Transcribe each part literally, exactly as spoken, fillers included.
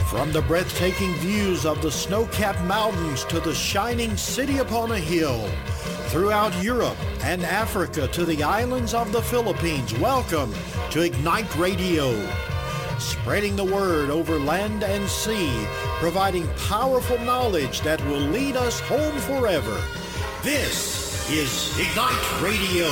From the breathtaking views of the snow-capped mountains to the shining city upon a hill, throughout Europe and Africa to the islands of the Philippines, welcome to Ignite Radio. Spreading the word over land and sea, providing powerful knowledge that will lead us home forever. This is Ignite Radio.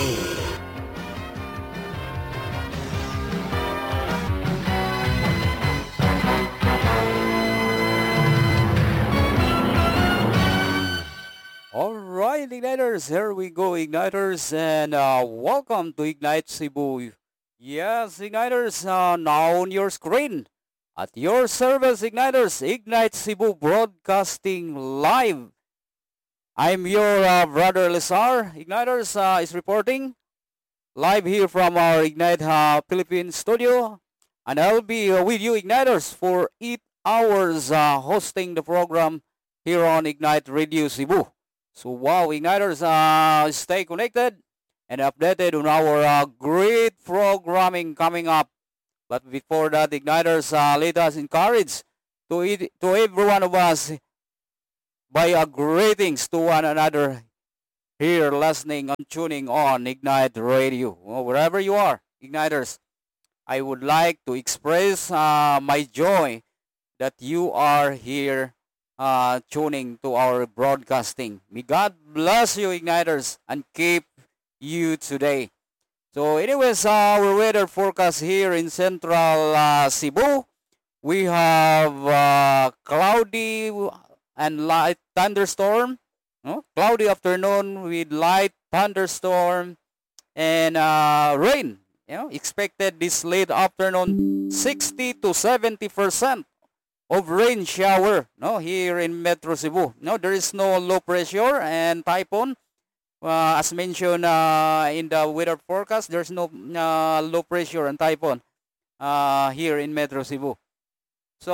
Alright, Igniters, here we go, Igniters, and uh, welcome to Ignite Cebu. Yes, Igniters, uh, now on your screen. At your service, Igniters, Ignite Cebu Broadcasting Live. I'm your uh, brother Lesar. Igniters uh, is reporting live here from our Ignite uh, Philippines studio. And I'll be uh, with you, Igniters, for eight hours uh, hosting the program here on Ignite Radio Cebu. So wow, Igniters, uh, stay connected and updated on our uh, great programming coming up. But before that, Igniters, uh, let us encourage to, eat, to every one of us by a greetings to one another here listening and tuning on Ignite Radio. Well, wherever you are, Igniters, I would like to express uh, my joy that you are here Uh, tuning to our broadcasting. May God bless you, Igniters, and keep you today. So anyways, uh, our weather forecast here in central uh, Cebu, we have uh, cloudy and light thunderstorm, no? Cloudy afternoon with light thunderstorm and uh, rain, you know, expected this late afternoon, sixty to seventy percent of rain shower, no, here in Metro Cebu. No, there is no low pressure and typhoon. Uh, as mentioned uh, in the weather forecast, there's no uh, low pressure and typhoon uh, here in Metro Cebu. So,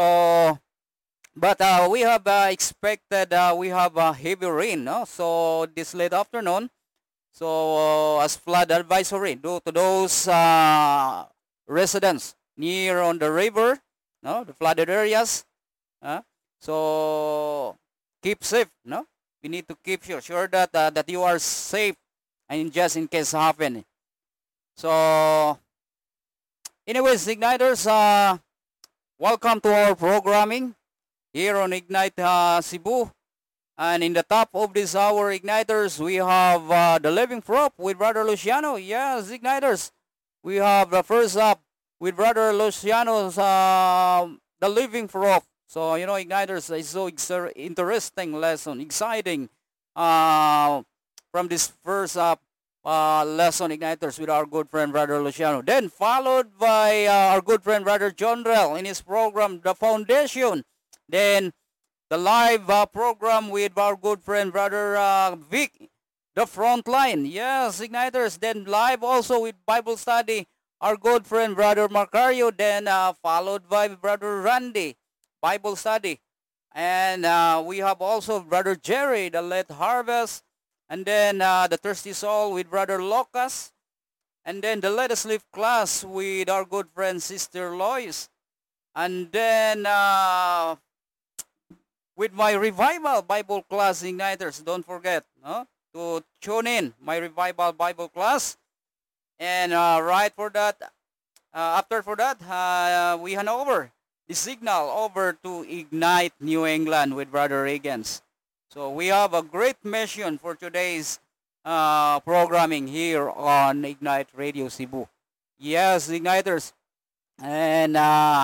but uh, we have uh, expected, uh, we have uh, heavy rain, no? So, this late afternoon, so uh, as flood advisory due to those uh, residents near on the river, no, the flooded areas. Uh, so keep safe. No, we need to keep sure, sure that uh, that you are safe, and just in case happen. So, anyways, Igniters, uh, welcome to our programming here on Ignite uh, Cebu. And in the top of this hour, Igniters, we have uh, the Living Prop with Brother Luciano. Yes, Igniters, we have the first up with Brother Luciano's uh, The Living Proof. So, you know, Igniters, is so exer- interesting lesson, exciting uh, from this first uh, uh, lesson, Igniters, with our good friend Brother Luciano. Then followed by uh, our good friend Brother John Rell in his program, The Foundation. Then the live uh, program with our good friend Brother uh, Vic, The Frontline. Yes, Igniters. Then live also with Bible study, our good friend Brother Marcario, then uh, followed by Brother Randy, Bible study. And uh, we have also Brother Jerry, the Let Harvest. And then uh, the Thirsty Soul with Brother Locas. And then the Let Us Live class with our good friend Sister Lois. And then uh, with my Revival Bible class, Igniters, don't forget no, to tune in my Revival Bible class. And uh, right for that, uh, after for that, uh, we hand over the signal over to Ignite New England with Brother Reagans. So we have a great mission for today's uh, programming here on Ignite Radio Cebu. Yes, Igniters. And uh,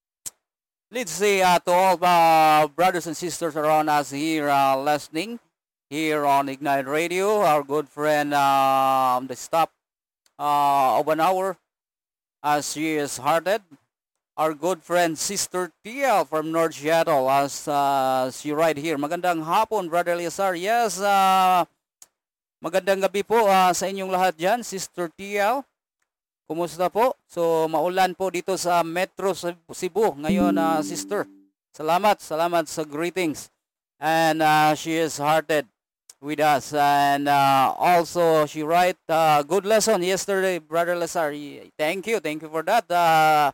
let's say uh, to all uh, brothers and sisters around us here uh, listening here on Ignite Radio, our good friend, uh, the staff Uh, of an hour as she is hearted. Our good friend Sister Tia from North Seattle as uh, she right here. Magandang hapon, Brother Eliasar. Yes, uh, magandang gabi po uh, sa inyong lahat dyan, Sister Tia. Kumusta po? So, maulan po dito sa Metro Cebu ngayon, uh, Sister. Salamat, salamat sa greetings. And uh, she is hearted with us, and uh, also she write uh, good lesson yesterday, Brother Lazar. Thank you, thank you for that. Uh,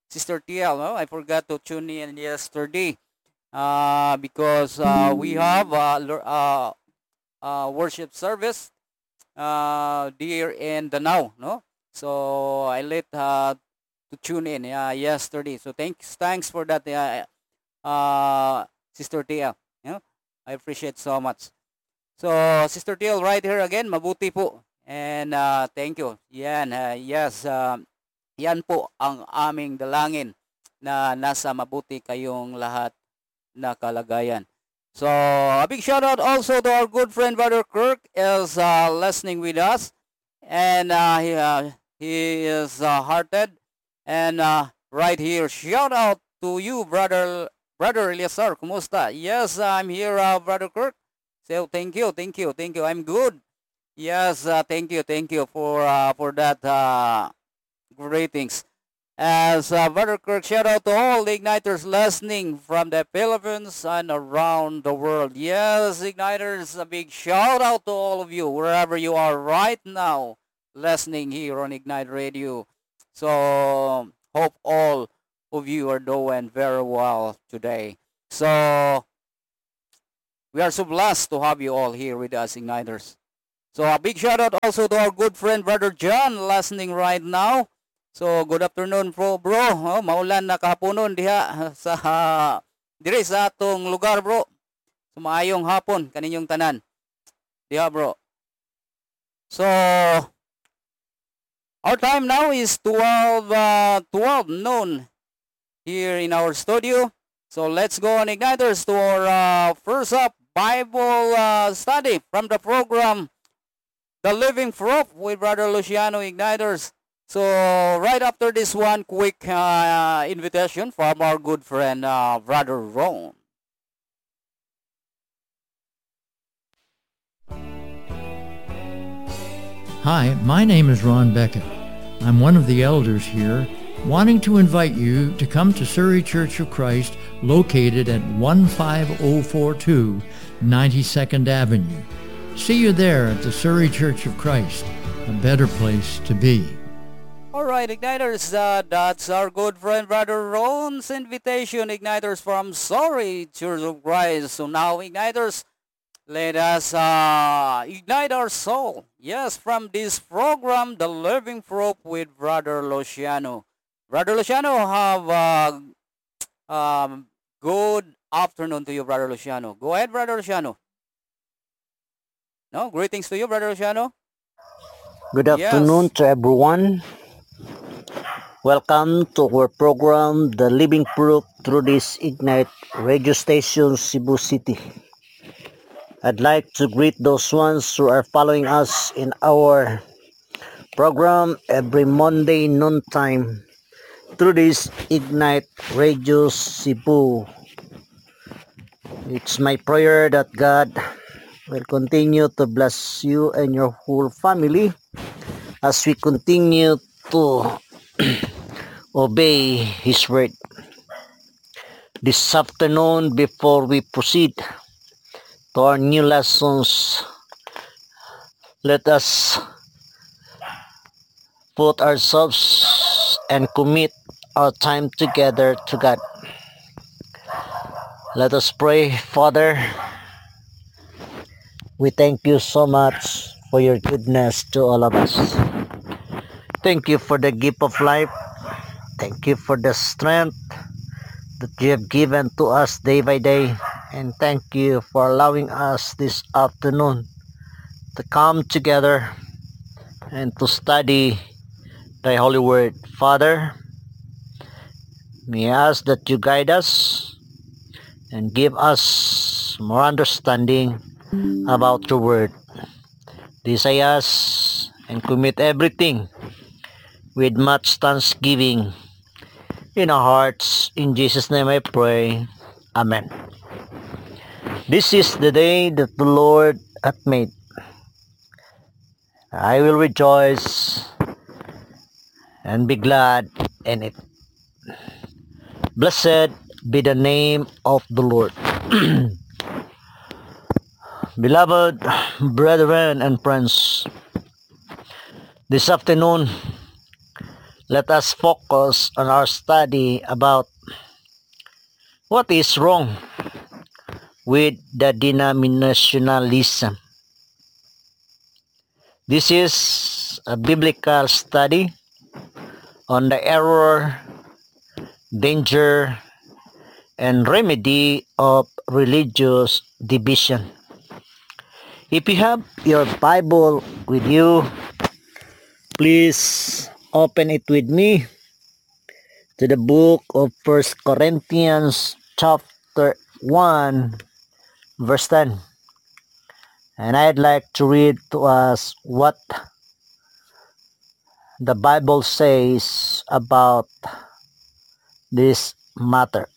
Sister T L. No? I forgot to tune in yesterday uh, because uh, we have uh, uh, uh, worship service uh, there in Danau. No? So I let uh, to tune in uh, yesterday. So thanks thanks for that, uh, uh, Sister T L. You know? I appreciate so much. So, Sister T L, right here again, mabuti po. And uh, thank you. Yan, uh, yes, uh, yan po ang aming dalangin na nasa mabuti kayong lahat na kalagayan. So, a big shout out also to our good friend Brother Kirk is uh, listening with us. And uh, he, uh, he is uh, hearted. And uh, right here, shout out to you, Brother Brother Eliasar. Kumusta? Yes, I'm here, uh, Brother Kirk. So thank you, thank you, thank you. I'm good. Yes, uh, thank you, thank you for uh, for that uh, greetings. As uh, Brother Kirk, shout out to all the Igniters listening from the Philippines and around the world. Yes, Igniters, a big shout out to all of you, wherever you are right now, listening here on Ignite Radio. So, hope all of you are doing very well today. So, we are so blessed to have you all here with us, Igniters. So, a big shout out also to our good friend, Brother John, listening right now. So, good afternoon bro, bro. Oh, maulan na kahaponon diha sa uh, dire sa atong lugar, bro. So, maayong hapon kaninyong tanan. Diha, bro. So, our time now is twelve, uh, twelve noon here in our studio. So, let's go on, Igniters, to our uh, first up Bible uh, study from the program The Living Proof with Brother Luciano, Igniters. So, right after this one, quick uh, invitation from our good friend, uh, Brother Ron. Hi, my name is Ron Beckett. I'm one of the elders here, wanting to invite you to come to Surrey Church of Christ, located at one five zero four two ninety-second Avenue. See you there at the Surrey Church of Christ, a better place to be. All right, Igniters, uh, that's our good friend Brother Ron's invitation, Igniters, from Surrey Church of Christ. So now, Igniters, let us uh, ignite our soul. Yes, from this program, The Living Proof with Brother Luciano. Brother Luciano, have uh, um, good afternoon to you, Brother Luciano. Go ahead, Brother Luciano. No, greetings to you, Brother Luciano. Good afternoon Yes. to everyone. Welcome to our program, The Living Proof, through this Ignite radio station, Cebu City. I'd like to greet those ones who are following us in our program every Monday noontime through this Ignite Radio Cebu. It's my prayer that God will continue to bless you and your whole family as we continue to obey His word. This afternoon, before we proceed to our new lessons, let us put ourselves and commit our time together to God. Let us pray. Father, we thank you so much for your goodness to all of us. Thank you for the gift of life. Thank you for the strength that you have given to us day by day. And thank you for allowing us this afternoon to come together and to study thy holy word. Father, may I ask that you guide us and give us more understanding about your word. This I ask and commit everything with much thanksgiving in our hearts. In Jesus' name I pray. Amen. This is the day that the Lord hath made. I will rejoice and be glad in it. Blessed be the name of the Lord. Beloved brethren and friends, this afternoon, let us focus on our study about what is wrong with the denominationalism. This is a biblical study on the error, danger, and remedy of religious division. If you have your Bible with you, please open it with me to the book of First Corinthians chapter one verse ten. And I'd like to read to us what the Bible says about this matter.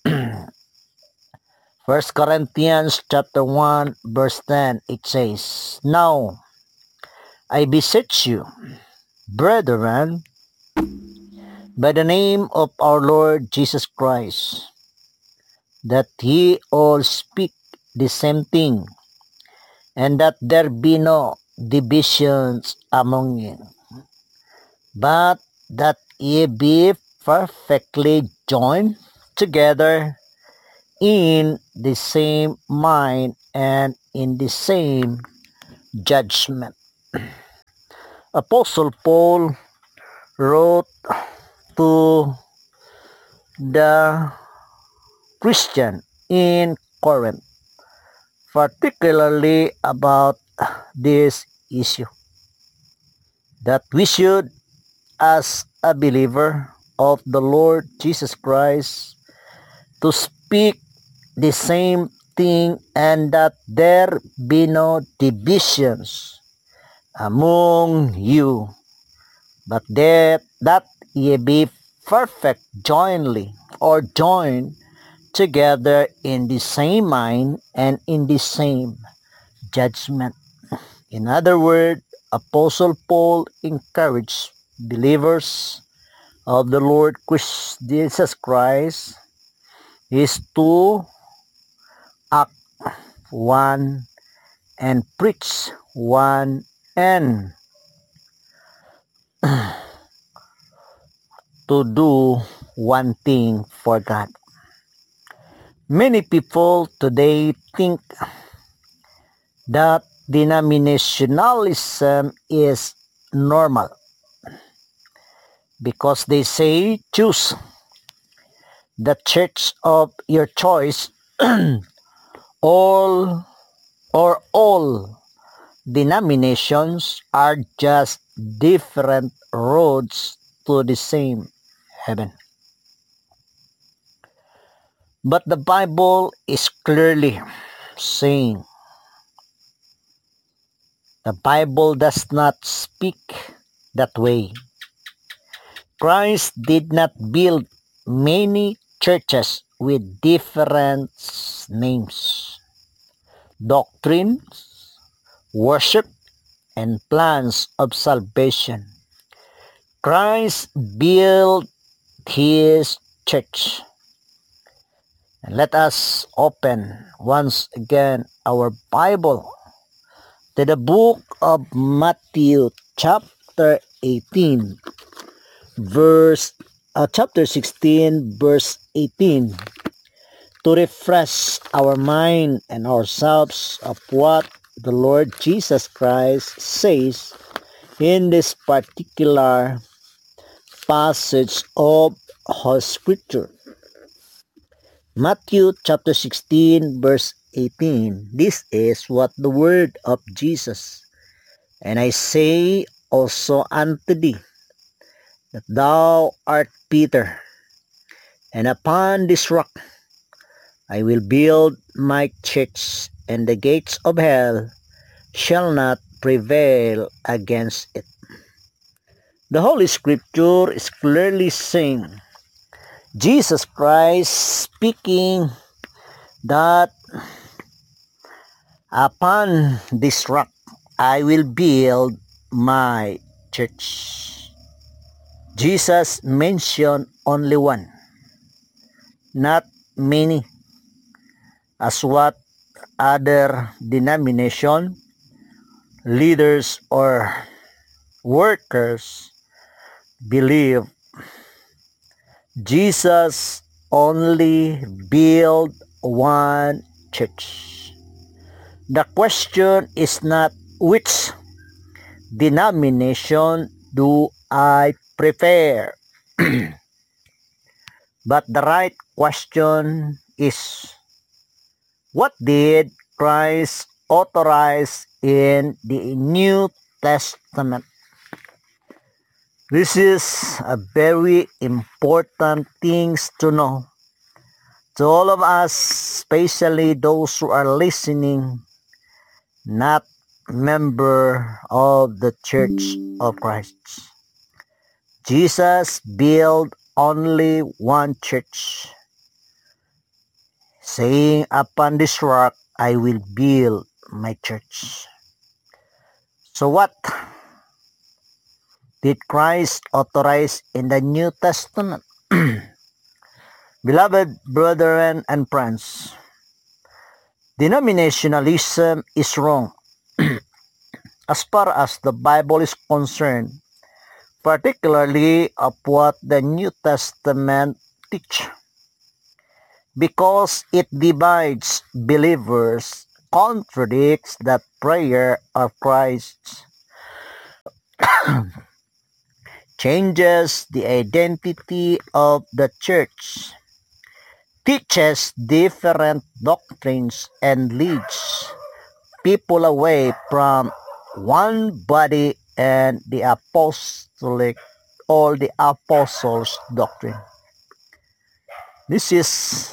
First Corinthians chapter one verse ten, it says, "Now I beseech you, brethren, by the name of our Lord Jesus Christ, that ye all speak the same thing, and that there be no divisions among you, but that ye be perfectly joined together in the same mind and in the same judgment." Apostle Paul wrote to the Christian in Corinth, particularly about this issue, that we should, as a believer of the Lord Jesus Christ, to speak the same thing, and that there be no divisions among you, but that, that ye be perfect jointly, or joined together in the same mind and in the same judgment. In other words, Apostle Paul encouraged believers of the Lord Jesus Christ is to act one and preach one and to do one thing for God. Many people today think that denominationalism is normal because they say choose the church of your choice all or all denominations are just different roads to the same heaven. But the Bible is clearly saying, the Bible does not speak that way. Christ did not build many churches with different names, doctrines, worship, and plans of salvation. Christ built his church. And let us open once again our Bible to the book of Matthew chapter eighteen, verse uh, chapter sixteen, verse eighteen, to refresh our mind and ourselves of what the Lord Jesus Christ says in this particular passage of Holy Scripture. Matthew chapter sixteen, verse eighteen. This is what the word of Jesus. "And I say also unto thee, that thou art Peter, and upon this rock I will build my church, and the gates of hell shall not prevail against it." The Holy Scripture is clearly saying, Jesus Christ speaking that upon this rock I will build my church. Jesus mentioned only one, not many, as what other denomination leaders or workers believe Jesus only built one church. The question is not which denomination do I prefer, but the right question is, what did Christ authorize in the New Testament? This is a very important things to know to all of us, especially those who are listening, not member of the Church of Christ. Jesus built only one church, saying, "Upon this rock I will build my church." So what did Christ authorize in the New Testament? Beloved brethren and friends, denominationalism is wrong as far as the Bible is concerned, particularly of what the New Testament teach, because it divides believers, contradicts the prayer of Christ, changes the identity of the church, teaches different doctrines, and leads people away from one body and the apostolic or the apostles' doctrine. This is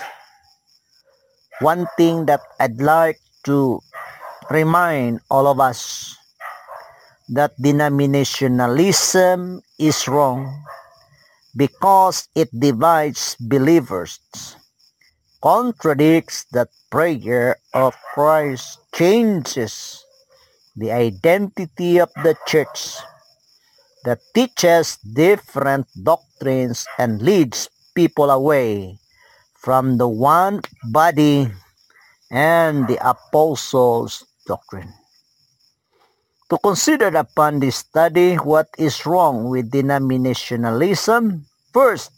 one thing that I'd like to remind all of us, that denominationalism is wrong because it divides believers, contradicts the prayer of Christ, changes the identity of the church, that teaches different doctrines and leads people away from the one body and the apostles' doctrine. To consider upon this study what is wrong with denominationalism, first,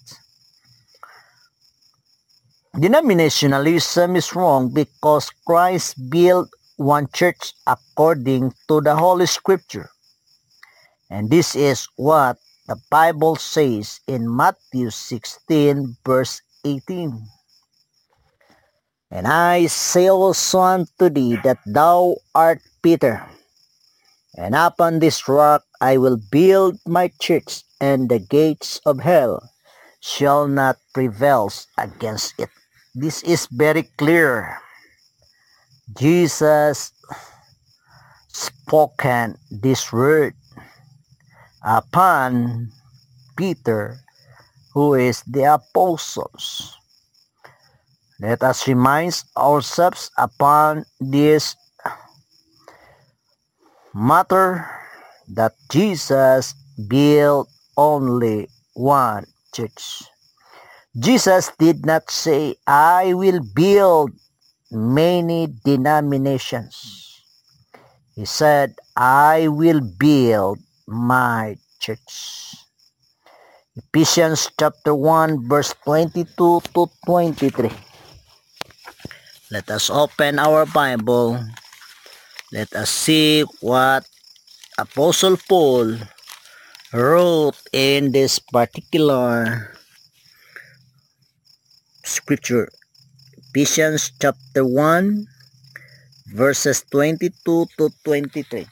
denominationalism is wrong because Christ built one church according to the Holy Scripture. And this is what the Bible says in Matthew sixteen verse eighteen. "And I say also unto thee that thou art Peter, and upon this rock I will build my church, and the gates of hell shall not prevail against it." This is very clear. Jesus spoken this word upon Peter, who is the apostles. Let us remind ourselves upon this matter, that Jesus built only one church. Jesus did not say, "I will build many denominations." He said, "I will build my church." Ephesians chapter one verse twenty-two to twenty-three. Let us open our Bible. Let us see what Apostle Paul wrote in this particular scripture. Ephesians chapter one verses twenty-two to twenty-three.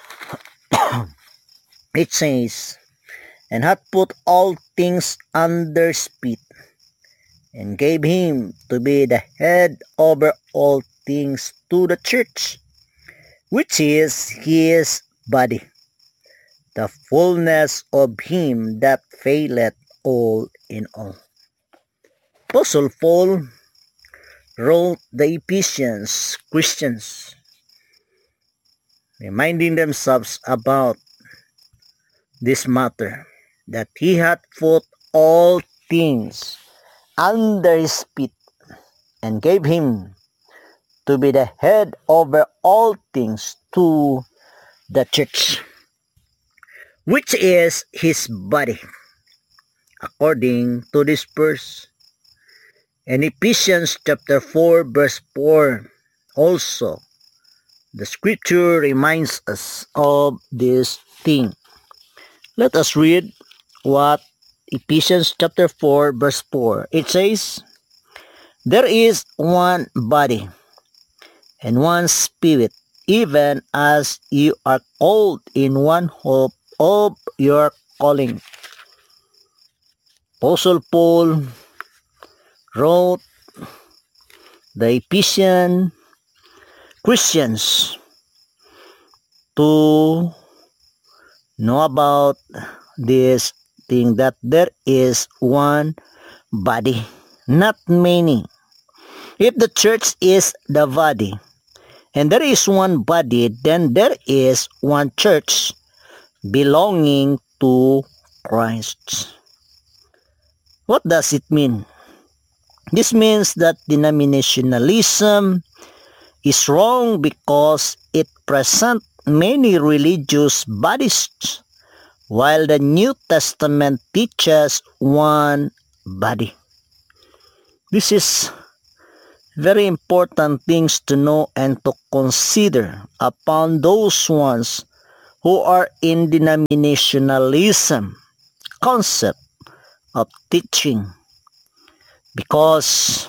It says, "And hath put all things under his feet, and gave him to be the head over all things to the church, which is his body, the fullness of him that filleth all in all." Apostle Paul wrote the Ephesians Christians, reminding themselves about this matter, that he had put all things under his feet, and gave him to be the head over all things to the church, which is his body. according to this verse. And Ephesians chapter four verse four also, the scripture reminds us of this thing. Let us read what Ephesians chapter four verse four. It says, "There is one body and one spirit, even as you are called in one hope of your calling." Apostle Paul wrote the Ephesian Christians to know about this thing, that there is one body, not many. If the church is the body, and there is one body, then there is one church belonging to Christ. What does it mean? This means that denominationalism is wrong because it presents many religious bodies, while the New Testament teaches one body. This is very important things to know and to consider upon those ones who are in denominationalism concept of teaching, because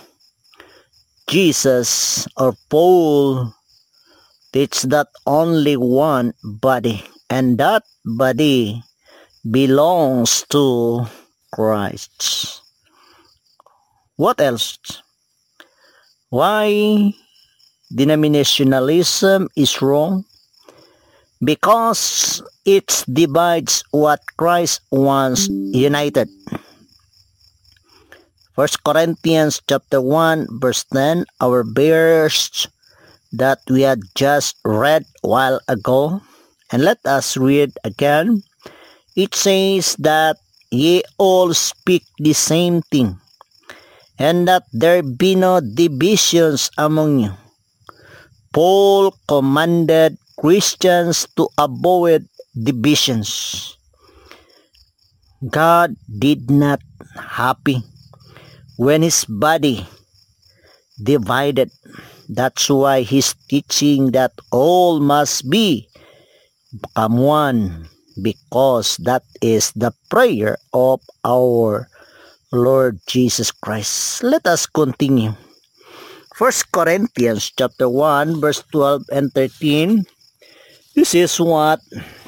Jesus or Paul teach that only one body, and that body belongs to Christ. What else? Why denominationalism is wrong? Because it divides what Christ wants united. First Corinthians chapter one verse ten, our verse that we had just read a while ago, and let us read again. It says that ye all speak the same thing, and that there be no divisions among you. Paul commanded Christians to avoid divisions. God did not happy when his body divided. That's why he's teaching that all must be become one, because that is the prayer of our Lord Jesus Christ. Let us continue. First Corinthians chapter one verse twelve and thirteen. This is what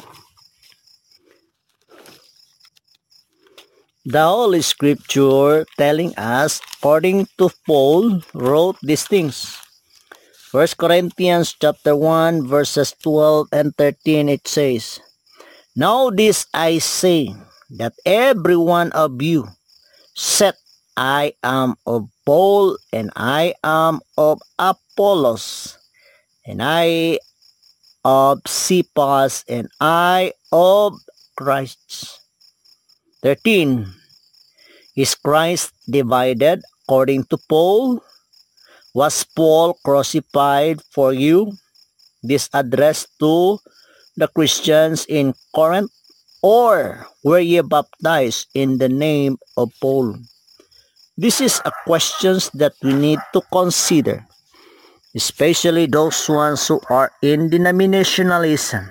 the Holy Scripture telling us, according to Paul wrote these things. First Corinthians chapter one verses twelve and thirteen, it says, "Now this I say, that every one of you said, I am of Paul, and I am of Apollos, and I of Cephas, and I of Christ." thirteen. Is Christ divided according to Paul? Was Paul crucified for you? This addressed to the Christians in Corinth. Or were ye baptized in the name of Paul? This is a question that we need to consider, especially those ones who are in denominationalism,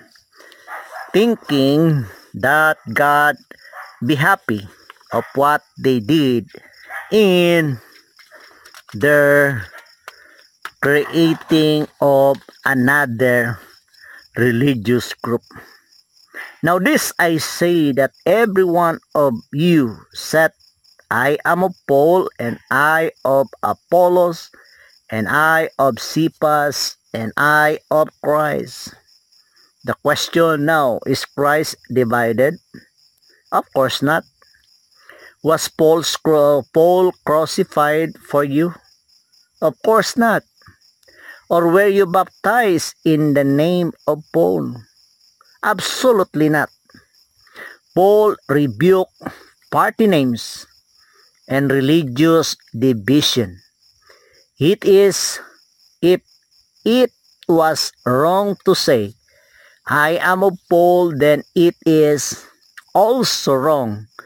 thinking that God be happy of what they did in their creating of another religious group. Now this I say, that every one of you said, I am of Paul, and I of Apollos, and I of Cephas, and I of Christ. The question now, is Christ divided? Of course not. Was Paul's, Paul crucified for you? Of course not. Or were you baptized in the name of Paul? Absolutely not. Paul rebuked party names and religious division. It is, if it was wrong to say, I am of Paul, then it is also wrong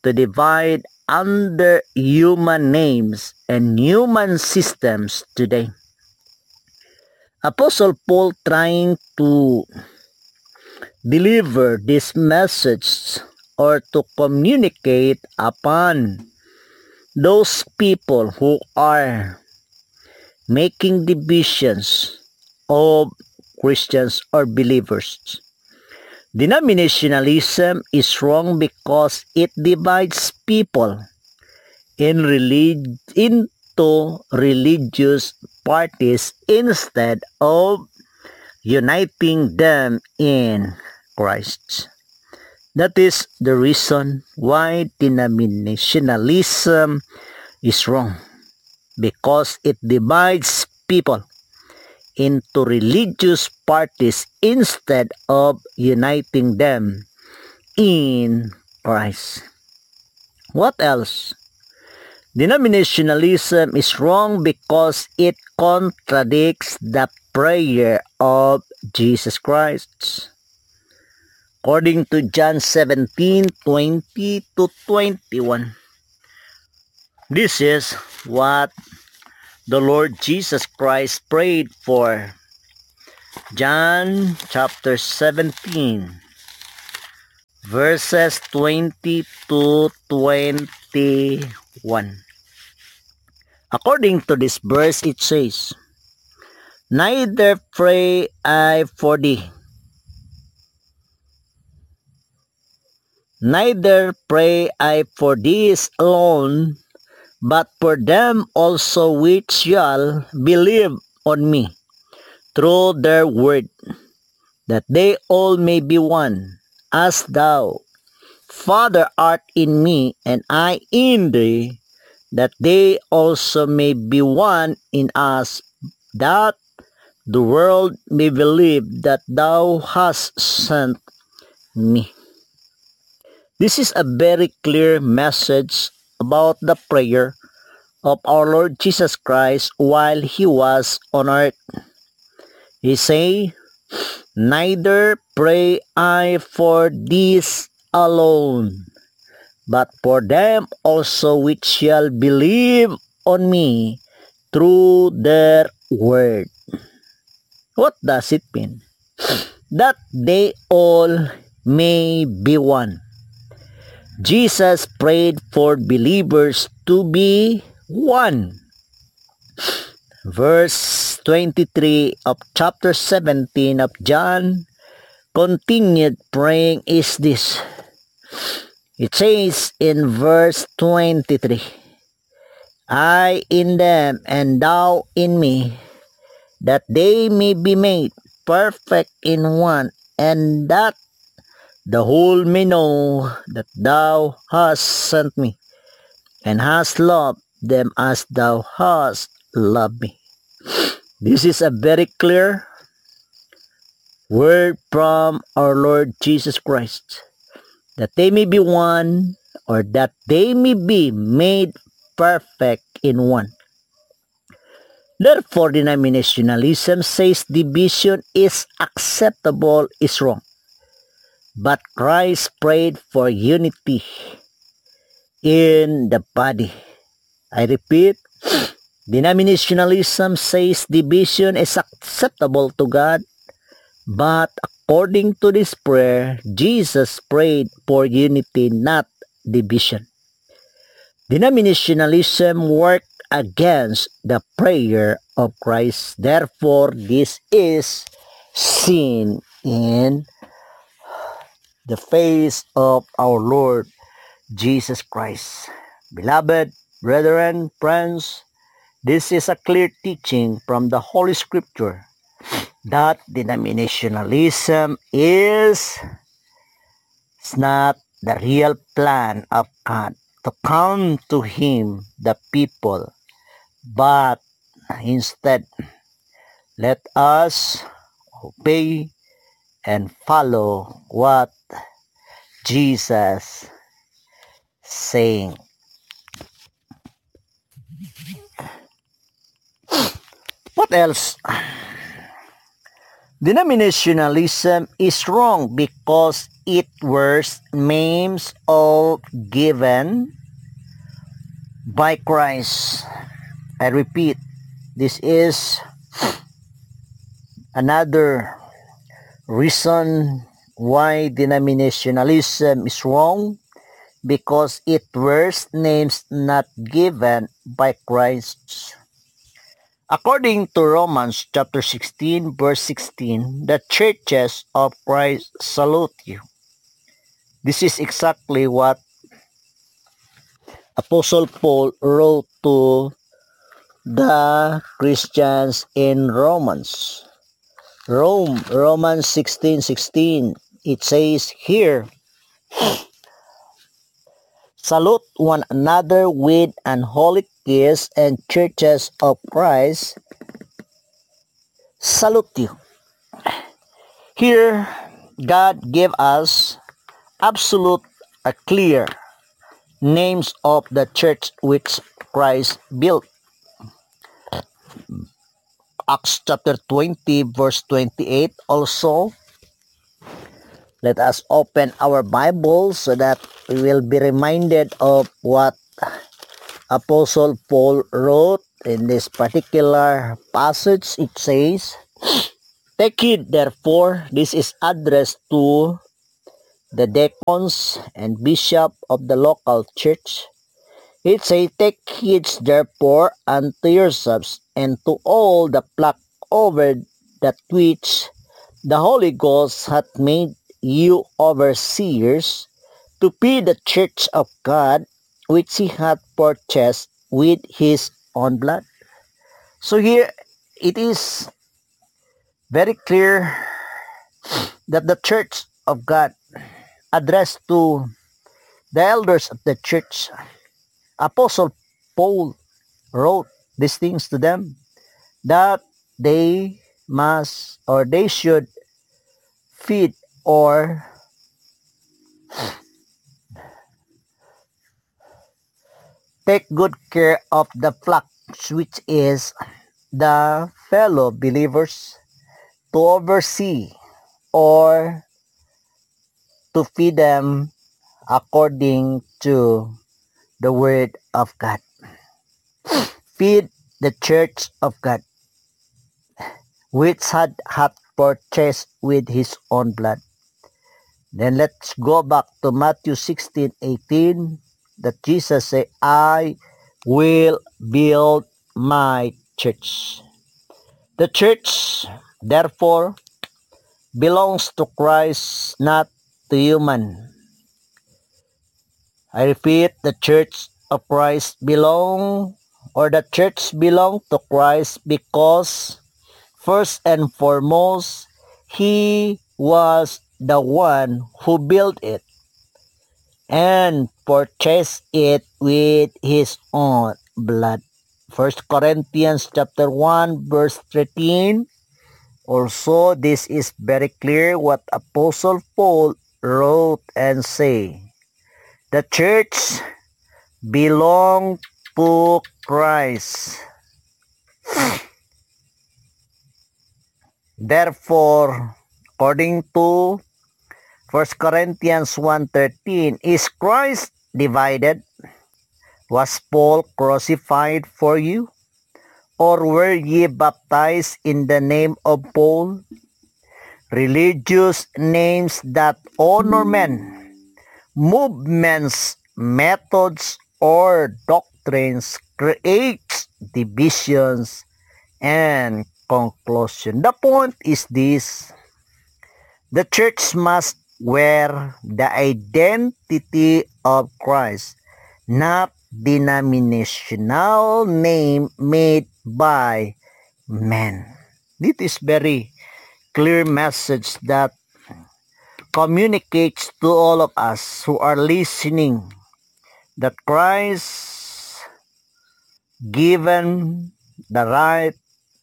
to divide under human names and human systems today. Apostle Paul trying to deliver this message or to communicate upon those people who are making divisions of Christians or believers. Denominationalism is wrong because it divides people in relig- into religious parties instead of uniting them in Christ. That is the reason why denominationalism is wrong, because it divides people into religious parties instead of uniting them in Christ. What else? Denominationalism is wrong because it contradicts the prayer of Jesus Christ. According to John seventeen, twenty to twenty-one, this is what the Lord Jesus Christ prayed for. John chapter seventeen, verses twenty to twenty-one. According to this verse, it says, "Neither pray I for thee, neither pray I for these alone, but for them also which shall believe on me through their word, that they all may be one, as thou, Father, art in me, and I in thee, that they also may be one in us, that the world may believe that thou hast sent me." This is a very clear message about the prayer of our Lord Jesus Christ while He was on earth. He say, "Neither pray I for these alone, but for them also which shall believe on me through their word." What does it mean? That they all may be one. Jesus prayed for believers to be one. Verse twenty-three of chapter seventeen of John continued praying is this. It says in verse twenty-three, "I in them and thou in me, that they may be made perfect in one, and that the whole may know that thou hast sent me, and hast loved them as thou hast loved me." This is a very clear word from our Lord Jesus Christ, that they may be one, or that they may be made perfect in one. Therefore, denominationalism says division is acceptable, is wrong. But Christ prayed for unity in the body. I repeat, denominationalism says division is acceptable to God, but according to this prayer, Jesus prayed for unity, not division. Denominationalism worked against the prayer of Christ. Therefore, this is sin in the face of our Lord Jesus Christ. Beloved brethren, friends, this is a clear teaching from the Holy Scripture that denominationalism is not the real plan of God to come to Him, the people, but instead, let us obey and follow what Jesus saying. What else? Denominationalism is wrong because it wears names all given by Christ. I repeat, this is another reason why denominationalism is wrong, because it wears names not given by Christ. According to Romans chapter sixteen verse sixteen, the churches of Christ salute you. This is exactly what Apostle Paul wrote to the Christians in Romans. Rome, Romans sixteen sixteen, it says here, salute one another with an holy kiss, and churches of Christ salute you. Here, God gave us absolute, a clear names of the church which Christ built. Acts chapter twenty verse twenty-eight also. Let us open our Bible so that we will be reminded of what Apostle Paul wrote in this particular passage. It says, take heed therefore, this is addressed to the deacons and bishop of the local church. It says, take heed therefore unto yourselves and to all the flock over that which the Holy Ghost hath made you overseers, to feed the church of God, which he hath purchased with his own blood. So here it is very clear that the church of God addressed to the elders of the church. Apostle Paul wrote these things to them, that they must or they should feed or take good care of the flock, which is the fellow believers, to oversee or to feed them according to the word of God. Feed the church of God, which had hath purchased with his own blood. Then let's go back to Matthew sixteen eighteen, that Jesus said, I will build my church. The church, therefore, belongs to Christ, not to human. I repeat, the church of Christ belong, or the church belong to Christ because, first and foremost, he was the one who built it and purchased it with his own blood. First Corinthians chapter one verse thirteen. Also, this is very clear what Apostle Paul wrote and say. The church belong to Christ. Therefore, according to First Corinthians one thirteen, is Christ divided? Was Paul crucified for you? Or were ye baptized in the name of Paul? Religious names that honor men, movements, methods, or doctrines creates divisions and conclusion. The point is this: the church must wear the identity of Christ, not denominational name made by men. This is very clear message that communicates to all of us who are listening that Christ given the right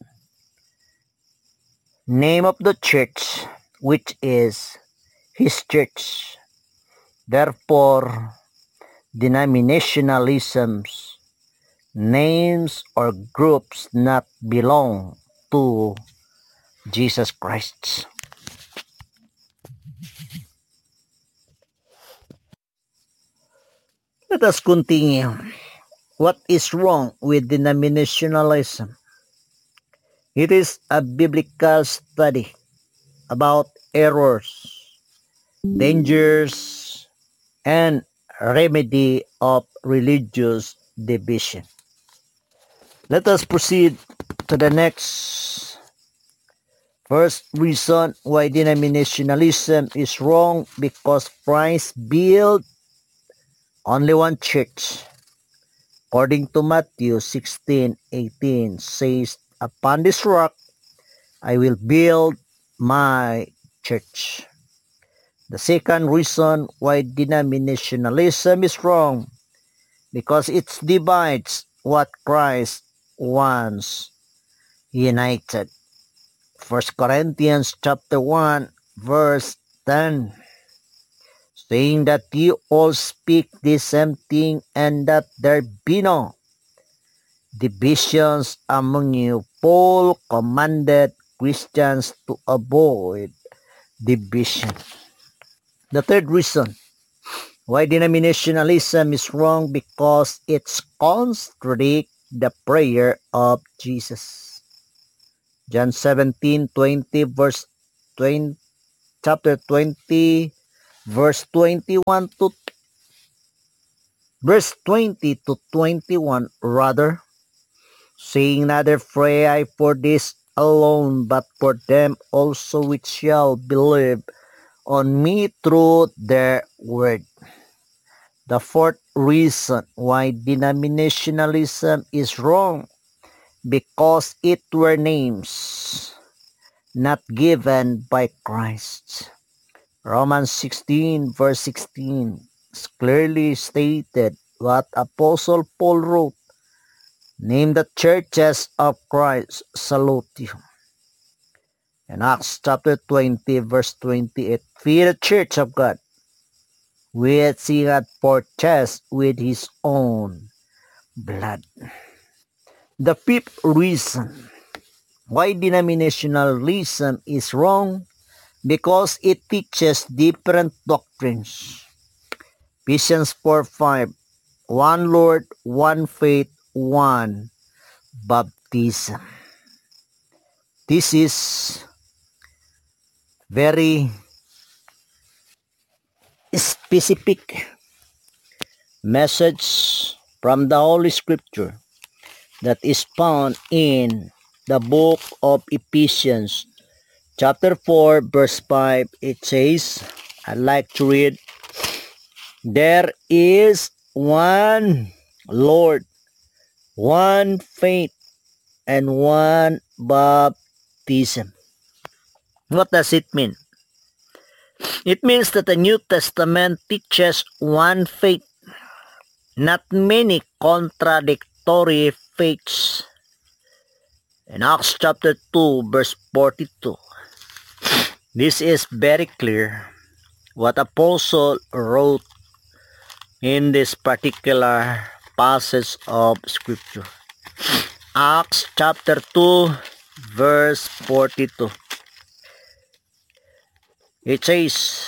name of the church, which is his church. Therefore, denominationalisms, names or groups not belong to Jesus Christ. Let us continue. What is wrong with denominationalism? It is a biblical study about errors, dangers, and remedy of religious division. Let us proceed to the next. First reason why denominationalism is wrong, because Christ built only one church. According to Matthew sixteen eighteen says, "Upon this rock I will build my church." The second reason why denominationalism is wrong, because it divides what Christ wants united. First Corinthians chapter one verse ten, saying that you all speak the same thing, and that there be no divisions among you. Paul commanded Christians to avoid division. The third reason why denominationalism is wrong, because it contradicts the prayer of Jesus. John seventeen twenty verse twenty, chapter twenty verse twenty-one to verse twenty to twenty-one, rather, saying, "Neither pray I for this alone, but for them also which shall believe on me through their word." The fourth reason why denominationalism is wrong, because it were names not given by Christ. Romans sixteen verse sixteen is clearly stated what Apostle Paul wrote, "Name the churches of Christ salute you." In Acts chapter twenty verse twenty-eight, "Feed the church of God, which he had purchased with his own blood." The fifth reason why denominationalism is wrong, because it teaches different doctrines. Ephesians four five, one Lord, one faith, one baptism. This is very specific message from the Holy Scripture that is found in the book of Ephesians chapter four verse five. It says, I'd like to read, "There is one Lord, one faith, and one baptism." What does it mean? It means that the New Testament teaches one faith, not many contradictory faiths. In Acts chapter two verse forty-two, this is very clear what Apostle wrote in this particular passage of Scripture. Acts chapter two verse forty-two. It says,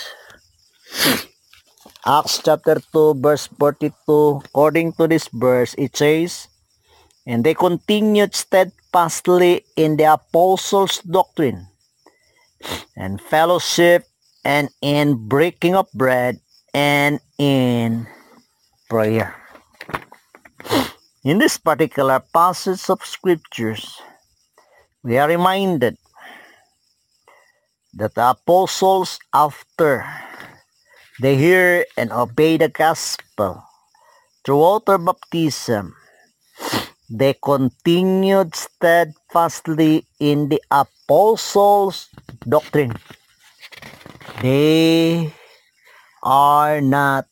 Acts chapter two verse forty-two, according to this verse, it says, "And they continued steadfastly in the apostles' doctrine, and fellowship, and in breaking of bread, and in prayer." In this particular passage of Scriptures, we are reminded that the apostles, after they hear and obey the gospel through water baptism, they continued steadfastly in the apostles' doctrine. They are not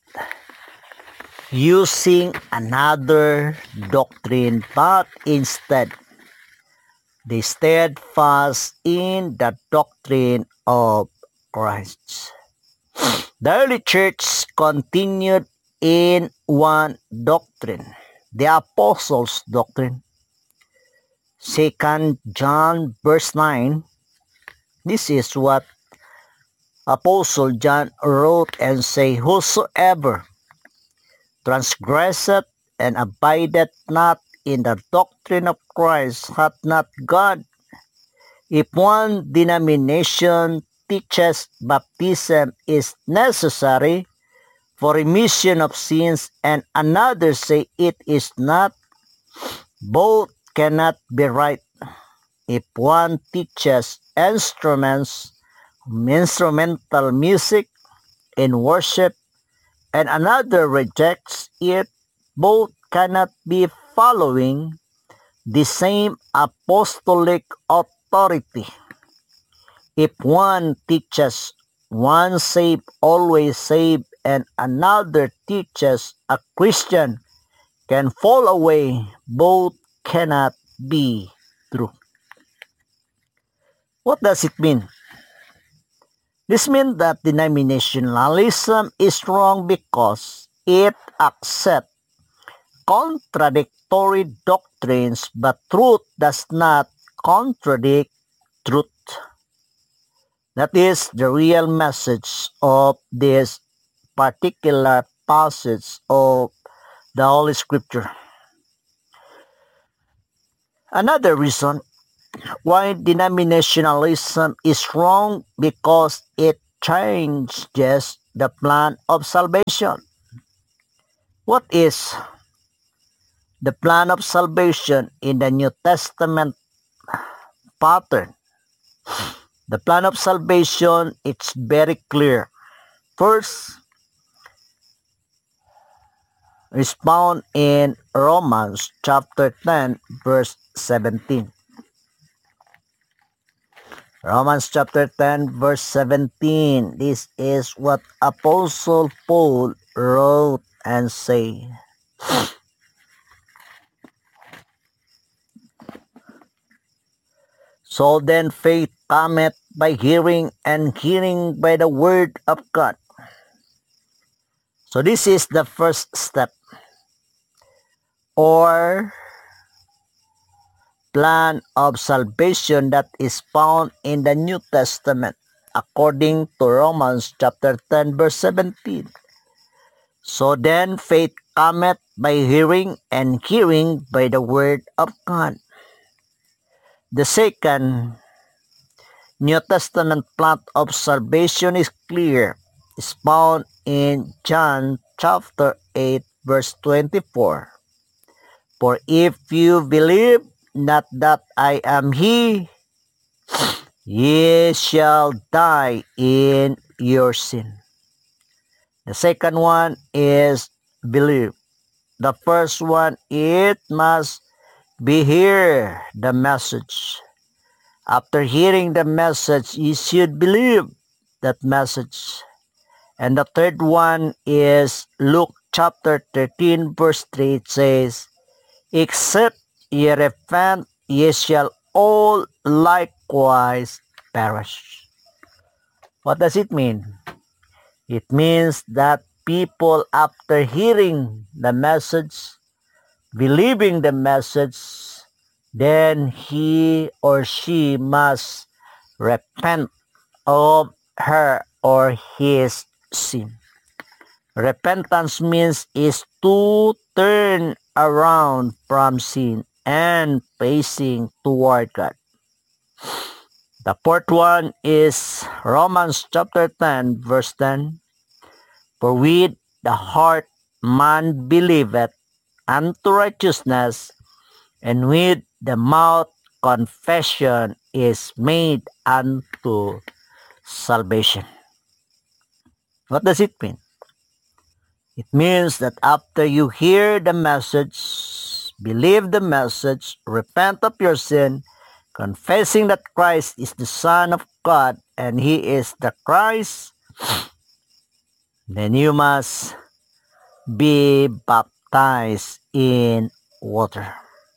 using another doctrine, but instead they steadfast in the doctrine of Christ. The early church continued in one doctrine, the apostles' doctrine. Second John verse nine This is what Apostle John wrote and say, whosoever transgresseth and abideth not in the doctrine of Christ hath not God. If one denomination teaches baptism is necessary for remission of sins and another say it is not, both cannot be right. If one teaches instruments, instrumental music in worship, and another rejects it, both cannot be following the same apostolic authority. If one teaches one save, always save, and another teaches a Christian can fall away, both cannot be true. What does it mean? This means that denominationalism is wrong because it accepts contradictory doctrines, but truth does not contradict truth. That is the real message of this particular passage of the Holy Scripture. Another reason why denominationalism is wrong because it changes the plan of salvation. What is the plan of salvation in the New Testament pattern? The plan of salvation, it's very clear. First, is found in Romans chapter ten, verse seventeen. Romans chapter ten, verse seventeen. This is what Apostle Paul wrote and say. So then faith cometh by hearing, and hearing by the word of God. So this is the first step, or plan of salvation that is found in the New Testament according to Romans chapter ten, verse seventeen. So then faith cometh by hearing, and hearing by the word of God. The second New Testament plan of salvation is clear. It's found in John chapter eight, verse twenty-four. For if you believe not that I am He, ye shall die in your sin. The second one is believe. The first one, it must be hear the message. After hearing the message, you should believe that message. And the third one is Luke chapter thirteen, verse three. It says, except ye repent, ye shall all likewise perish. What does it mean? It means that people, after hearing the message, believing the message, then he or she must repent of her or his sin. Repentance means is to turn around from sin and facing toward God. The fourth one is Romans chapter ten, verse ten. For with the heart man believeth unto righteousness, and with the mouth confession is made unto salvation. What does it mean? It means that after you hear the message, believe the message, repent of your sin, confessing that Christ is the Son of God and He is the Christ, then you must be baptized in water.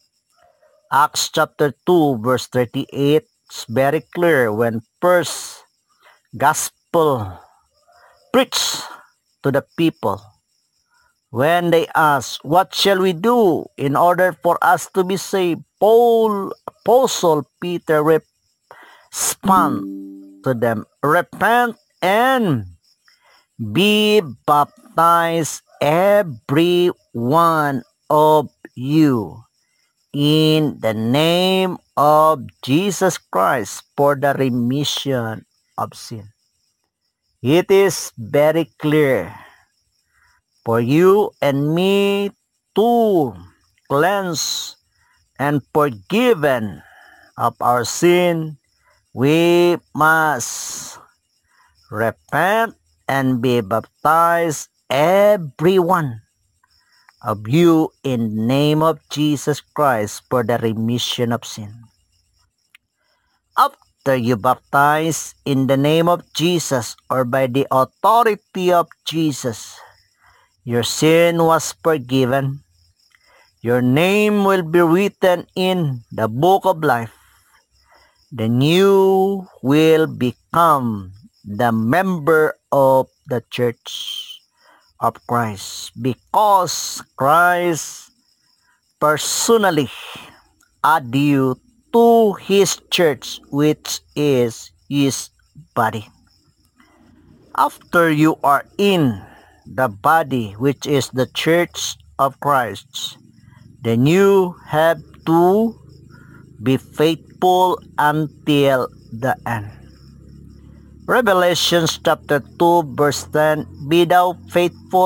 Acts chapter two, verse thirty-eight is very clear when first gospel preached to the people. When they ask, what shall we do in order for us to be saved? Paul, Apostle Peter respond to them, repent and be baptized, every one of you, in the name of Jesus Christ for the remission of sin. It is very clear for you and me to cleanse and forgiven of our sin. We must repent and be baptized, every one of you, in the name of Jesus Christ for the remission of sin. After you baptize in the name of Jesus or by the authority of Jesus, your sin was forgiven. Your name will be written in the book of life. Then you will become the member of the church of Christ, because Christ personally add you to his church, which is his body. After you are in the body, which is the church of Christ, then you have to be faithful until the end. Revelation chapter two verse ten, be thou faithful